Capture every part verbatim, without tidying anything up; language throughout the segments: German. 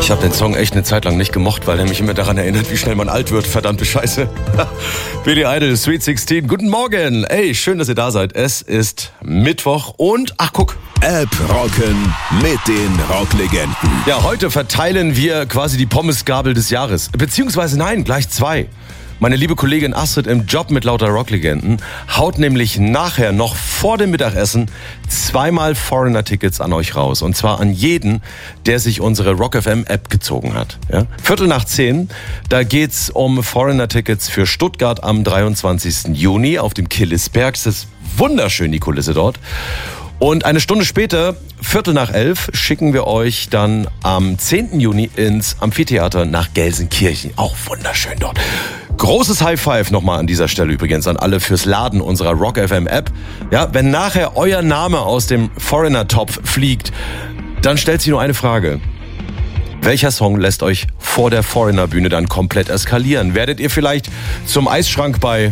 Ich habe den Song echt eine Zeit lang nicht gemocht, weil er mich immer daran erinnert, wie schnell man alt wird. Verdammte Scheiße. Billy Idol, Sweet sechzehn. Guten Morgen. Ey, schön, dass ihr da seid. Es ist Mittwoch und, ach guck. App rocken mit den Rocklegenden. Ja, heute verteilen wir quasi die Pommesgabel des Jahres. Beziehungsweise nein, gleich zwei. Meine liebe Kollegin Astrid im Job mit lauter Rocklegenden haut nämlich nachher noch vor dem Mittagessen zweimal Foreigner-Tickets an euch raus. Und zwar an jeden, der sich unsere Rock F M-App gezogen hat. Ja? Viertel nach zehn, da geht's um Foreigner-Tickets für Stuttgart am dreiundzwanzigsten Juni auf dem Killisberg. Das ist wunderschön, die Kulisse dort. Und eine Stunde später, Viertel nach elf, schicken wir euch dann am zehnten Juni ins Amphitheater nach Gelsenkirchen. Auch wunderschön dort. Großes High Five nochmal an dieser Stelle übrigens an alle fürs Laden unserer Rock F M App. Ja, wenn nachher euer Name aus dem Foreigner-Topf fliegt, dann stellt sich nur eine Frage. Welcher Song lässt euch vor der Foreigner-Bühne dann komplett eskalieren? Werdet ihr vielleicht zum Eisschrank bei...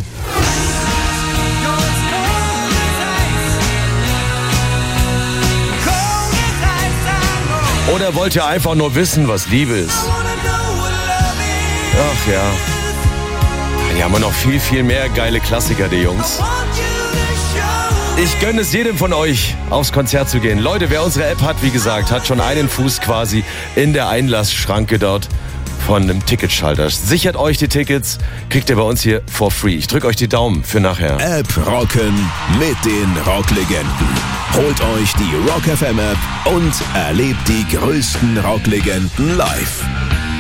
Oder wollt ihr einfach nur wissen, was Liebe ist? Ach ja. Die haben wir noch viel, viel mehr geile Klassiker, die Jungs. Ich gönne es jedem von euch, aufs Konzert zu gehen. Leute, wer unsere App hat, wie gesagt, hat schon einen Fuß quasi in der Einlassschranke dort von einem Ticketschalter. Sichert euch die Tickets, kriegt ihr bei uns hier for free. Ich drücke euch die Daumen für nachher. App rocken mit den Rocklegenden. Holt euch die Rock F M App und erlebt die größten Rocklegenden live.